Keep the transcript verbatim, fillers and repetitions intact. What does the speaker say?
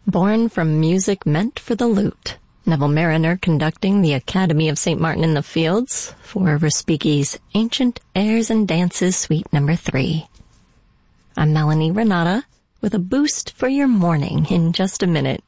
Born from music meant for the lute, Neville Marriner conducting the Academy of Saint Martin in the Fields for Respighi's Ancient Airs and Dances Suite Number three. I'm Melanie Renata with a boost for your morning in just a minute.